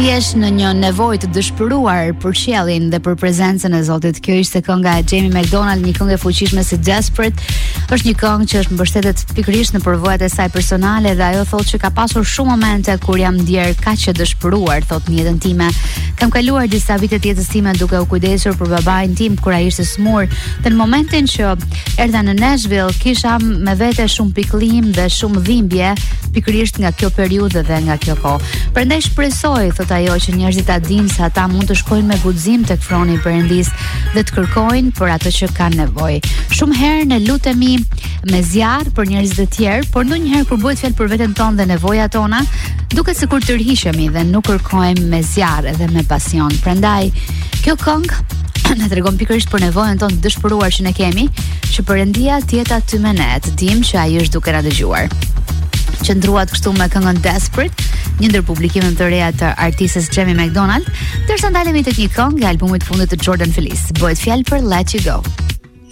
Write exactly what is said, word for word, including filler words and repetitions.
Ti jesh në një nevojë të dëshpëruar për qiellin dhe për prezencën e Zotit. Kjo ishte kënga e Jamie McDonald, një këngë e fuqishme si Desperate. Është një këngë që është mbështetet pikërisht në përvojat e saj personale dhe ajo thotë që ka pasur shumë momente kur jam ndier kaq e dëshpëruar, thotë, në jetën time. Kam kaluar disa vite të jetës time duke u kujdesur për babain tim kur ai ishte smur, dhe në momentin që erdha në Nashville kisha me vete shumë pikëllim dhe shumë dhimbje pikërisht nga kjo periudhë dhe nga kjo kohë. Prandaj shpresoj, thot ajo, që njerëzit ta dinë se ata mund të shkojnë me guxim tek froni i Perëndis dhe të kërkojnë për atë që kanë nevojë. Shumë herë ne lutemi me zjarr për njerëzit e tjerë, por ndonjëherë kur bëhet fjalë për veten tonë dhe nevojat tona, duket sikur tërhiqemi dhe nuk kërkojmë me zjarr edhe me pasion. Prandaj kjo këngë na tregon pikërisht për nevojën tonë të dëshpëruar që ne kemi, që Perëndia të jetë aty me ne, të dimë që ai është duke na dëgjuar. Qëndruat kështu me këngën Desperate, një ndër publikimet të reja të artistës Jamie McDonald, ndërsa ndalemi tek një këngë e albumit të fundit të Jordan Feliz. Bëhet fjalë për Let You Go.